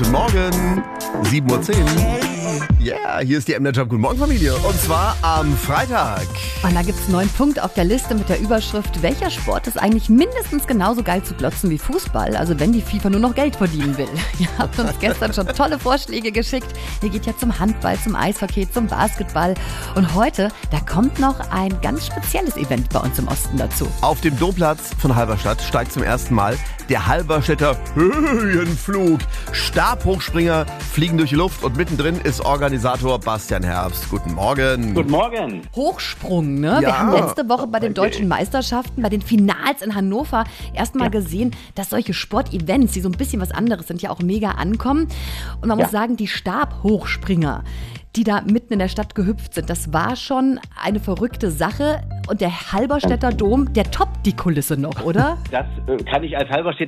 Guten Morgen. 7:10 Uhr. Ja, hier ist die MNet Job. Guten Morgen, Familie. Und zwar am Freitag. Und da gibt es einen neuen Punkt auf der Liste mit der Überschrift: Welcher Sport ist eigentlich mindestens genauso geil zu glotzen wie Fußball? Also wenn die FIFA nur noch Geld verdienen will. Ihr habt uns gestern schon tolle Vorschläge geschickt. Ihr geht ja zum Handball, zum Eishockey, zum Basketball. Und heute, da kommt noch ein ganz spezielles Event bei uns im Osten dazu. Auf dem Domplatz von Halberstadt steigt zum ersten Mal der Halberstädter Höhenflug. Stabhochspringer fliegen durch die Luft und mittendrin ist Organisator Bastian Herbst. Guten Morgen. Guten Morgen. Hochsprung, ne? Ja. Wir haben letzte Woche bei den deutschen Meisterschaften, bei den Finals in Hannover erstmal gesehen, dass solche Sportevents, die so ein bisschen was anderes sind, ja auch mega ankommen. Und man muss sagen, die Stabhochspringer, die da mitten in der Stadt gehüpft sind, das war schon eine verrückte Sache. Und der Halberstädter Dom, der toppt die Kulisse noch, oder? Das kann ich als Halberstädter